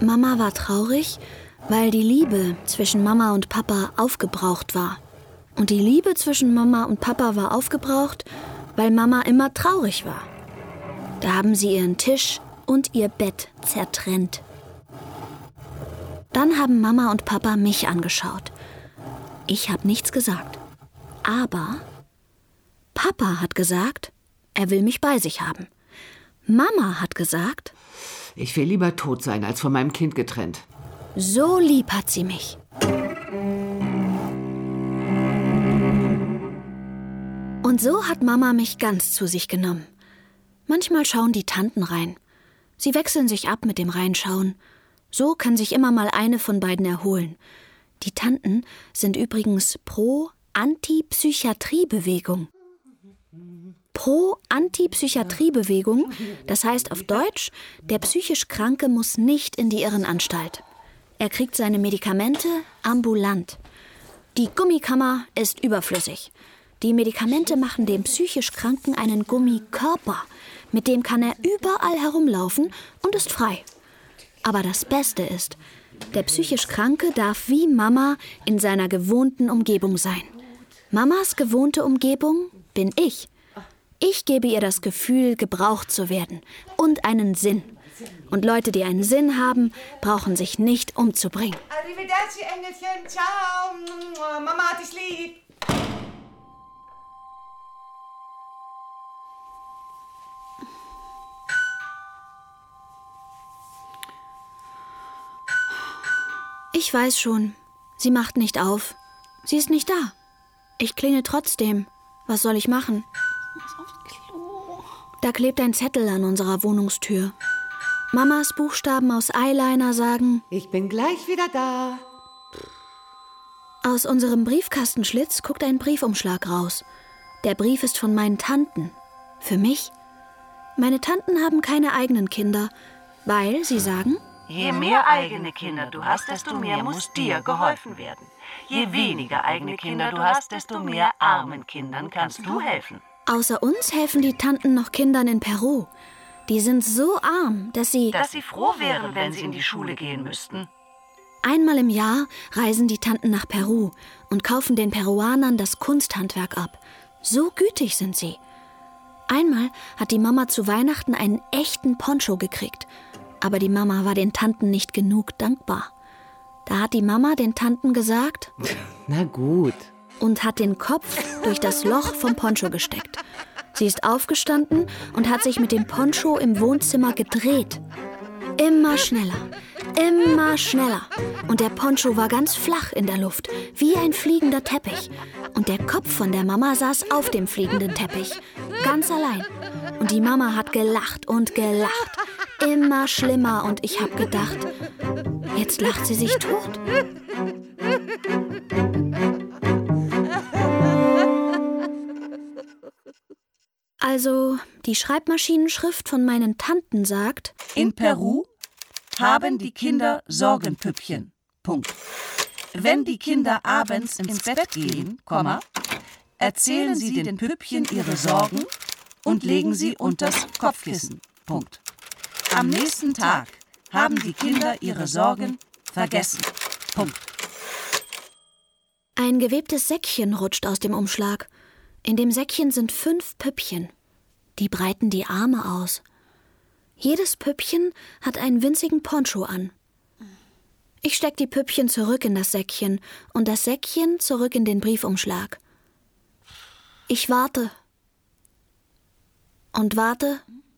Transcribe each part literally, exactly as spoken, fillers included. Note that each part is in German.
Mama war traurig, weil die Liebe zwischen Mama und Papa aufgebraucht war. Und die Liebe zwischen Mama und Papa war aufgebraucht, weil Mama immer traurig war. Da haben sie ihren Tisch und ihr Bett zertrennt. Dann haben Mama und Papa mich angeschaut. Ich habe nichts gesagt. Aber Papa hat gesagt, er will mich bei sich haben. Mama hat gesagt, ich will lieber tot sein, als von meinem Kind getrennt. So lieb hat sie mich. Und so hat Mama mich ganz zu sich genommen. Manchmal schauen die Tanten rein. Sie wechseln sich ab mit dem Reinschauen. So kann sich immer mal eine von beiden erholen. Die Tanten sind übrigens pro Anti-Psychiatrie-Bewegung. Pro-Anti-Psychiatrie-Bewegung, das heißt auf Deutsch, der psychisch Kranke muss nicht in die Irrenanstalt. Er kriegt seine Medikamente ambulant. Die Gummikammer ist überflüssig. Die Medikamente machen dem psychisch Kranken einen Gummikörper. Mit dem kann er überall herumlaufen und ist frei. Aber das Beste ist, der psychisch Kranke darf wie Mama in seiner gewohnten Umgebung sein. Mamas gewohnte Umgebung bin ich. Ich gebe ihr das Gefühl, gebraucht zu werden und einen Sinn. Und Leute, die einen Sinn haben, brauchen sich nicht umzubringen. Arrivederci, Engelchen. Ciao. Mama hat dich lieb. Ich weiß schon, sie macht nicht auf. Sie ist nicht da. Ich klingel trotzdem. Was soll ich machen? Da klebt ein Zettel an unserer Wohnungstür. Mamas Buchstaben aus Eyeliner sagen: Ich bin gleich wieder da. Aus unserem Briefkastenschlitz guckt ein Briefumschlag raus. Der Brief ist von meinen Tanten. Für mich. Meine Tanten haben keine eigenen Kinder, weil sie sagen: Je mehr eigene Kinder du hast, desto mehr muss dir geholfen werden. Je weniger eigene Kinder du hast, desto mehr armen Kindern kannst du helfen. Außer uns helfen die Tanten noch Kindern in Peru. Die sind so arm, dass sie... Dass sie froh wären, wenn sie in die Schule gehen müssten. Einmal im Jahr reisen die Tanten nach Peru und kaufen den Peruanern das Kunsthandwerk ab. So gütig sind sie. Einmal hat die Mama zu Weihnachten einen echten Poncho gekriegt. Aber die Mama war den Tanten nicht genug dankbar. Da hat die Mama den Tanten gesagt... Na gut. Und hat den Kopf durch das Loch vom Poncho gesteckt. Sie ist aufgestanden und hat sich mit dem Poncho im Wohnzimmer gedreht. Immer schneller, immer schneller. Und der Poncho war ganz flach in der Luft, wie ein fliegender Teppich. Und der Kopf von der Mama saß auf dem fliegenden Teppich, ganz allein. Und die Mama hat gelacht und gelacht. Immer schlimmer. Und ich habe gedacht, jetzt lacht sie sich tot. Also, die Schreibmaschinenschrift von meinen Tanten sagt: In Peru haben die Kinder Sorgenpüppchen. Punkt. Wenn die Kinder abends ins Bett gehen, Komma, erzählen sie den Püppchen ihre Sorgen und legen sie unters Kopfkissen. Punkt. Am nächsten Tag haben die Kinder ihre Sorgen vergessen. Punkt. Ein gewebtes Säckchen rutscht aus dem Umschlag. In dem Säckchen sind fünf Püppchen. Die breiten die Arme aus. Jedes Püppchen hat einen winzigen Poncho an. Ich steck die Püppchen zurück in das Säckchen und das Säckchen zurück in den Briefumschlag. Ich warte. Und warte.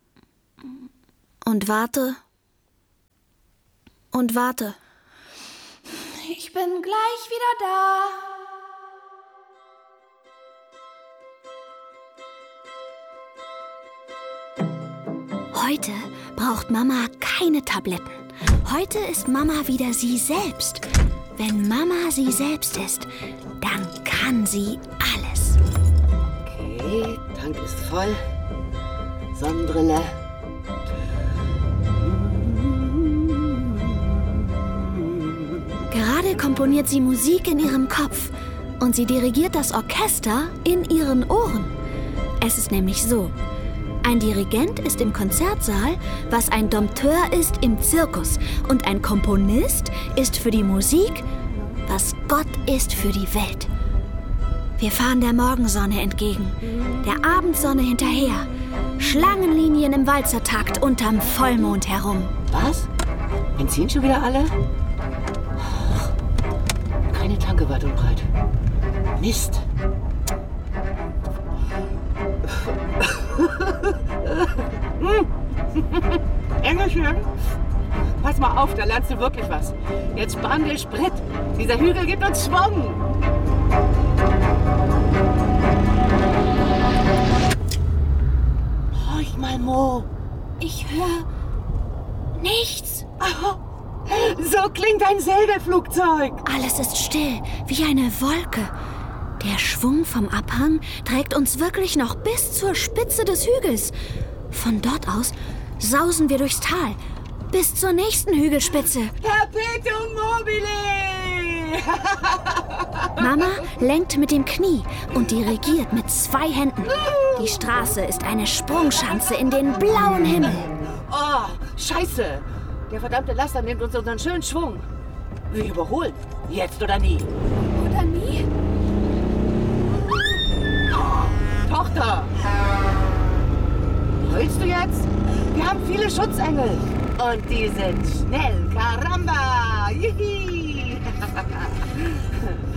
Und warte. Und warte. Ich bin gleich wieder da. Heute braucht Mama keine Tabletten. Heute ist Mama wieder sie selbst. Wenn Mama sie selbst ist, dann kann sie alles. Okay, Tank ist voll. Sonnenbrille. Gerade komponiert sie Musik in ihrem Kopf und sie dirigiert das Orchester in ihren Ohren. Es ist nämlich so: Ein Dirigent ist im Konzertsaal, was ein Dompteur ist im Zirkus. Und ein Komponist ist für die Musik, was Gott ist für die Welt. Wir fahren der Morgensonne entgegen, der Abendsonne hinterher. Schlangenlinien im Walzertakt unterm Vollmond herum. Was? Benzin schon wieder alle? Keine Tanke weit und breit. Mist. Engelchen, pass mal auf, da lernst du wirklich was. Jetzt spann dir Sprit. Dieser Hügel gibt uns Schwung. Horch mal, Mo. Ich höre nichts. Oh, so klingt ein Segelflugzeug. Alles ist still, wie eine Wolke. Der Schwung vom Abhang trägt uns wirklich noch bis zur Spitze des Hügels. Von dort aus sausen wir durchs Tal, bis zur nächsten Hügelspitze. Perpetuum mobile! Mama lenkt mit dem Knie und dirigiert mit zwei Händen. Die Straße ist eine Sprungschanze in den blauen Himmel. Oh, scheiße! Der verdammte Laster nimmt uns unseren schönen Schwung. Wir überholen. Jetzt oder nie. Oder nie? Tochter! Heulst du jetzt? Wir haben viele Schutzengel. Und die sind schnell. Caramba! Jihi!